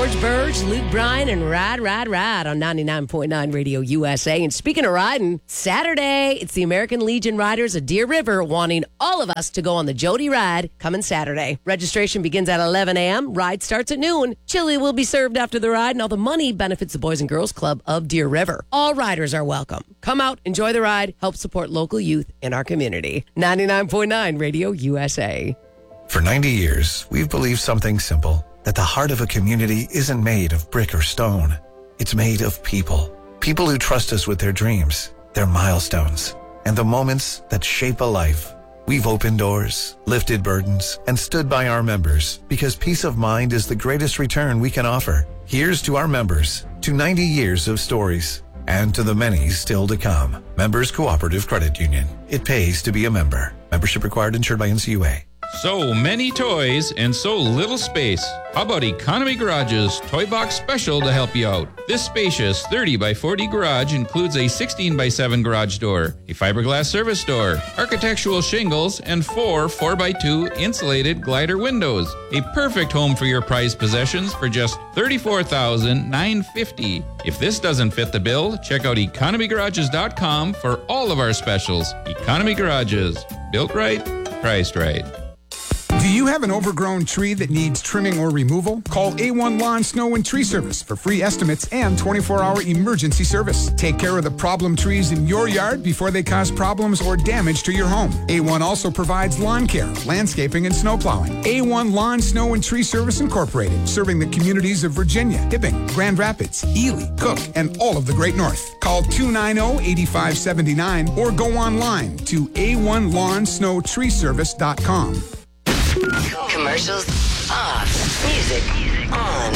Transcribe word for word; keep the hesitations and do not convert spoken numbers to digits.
George Burge, Luke Bryan, and Ride, Ride, Ride on ninety-nine point nine Radio U S A. And speaking of riding, Saturday, it's the American Legion Riders of Deer River wanting all of us to go on the Jody Ride coming Saturday. Registration begins at eleven a.m. Ride starts at noon. Chili will be served after the ride, and all the money benefits the Boys and Girls Club of Deer River. All riders are welcome. Come out, enjoy the ride, help support local youth in our community. ninety-nine point nine Radio U S A. For ninety years, we've believed something simple, that the heart of a community isn't made of brick or stone. It's made of people. People who trust us with their dreams, their milestones, and the moments that shape a life. We've opened doors, lifted burdens, and stood by our members because peace of mind is the greatest return we can offer. Here's to our members, to ninety years of stories, and to the many still to come. Members Cooperative Credit Union. It pays to be a member. Membership required, insured by N C U A. So many toys and so little space. How about Economy Garage's Toy Box Special to help you out? This spacious thirty by forty garage includes a sixteen by seven garage door, a fiberglass service door, architectural shingles, and four four by two insulated glider windows. A perfect home for your prized possessions for just thirty-four thousand nine hundred fifty dollars. If this doesn't fit the bill, check out economy garages dot com for all of our specials. Economy Garages. Built right, priced right. Do you have an overgrown tree that needs trimming or removal? Call A one Lawn, Snow, and Tree Service for free estimates and twenty-four hour emergency service. Take care of the problem trees in your yard before they cause problems or damage to your home. A one also provides lawn care, landscaping, and snow plowing. A one Lawn, Snow, and Tree Service Incorporated, serving the communities of Virginia, Hibbing, Grand Rapids, Ely, Cook, and all of the Great North. Call two nine zero, eight five seven nine or go online to A one lawn snow tree service dot com. Commercials off. Music on.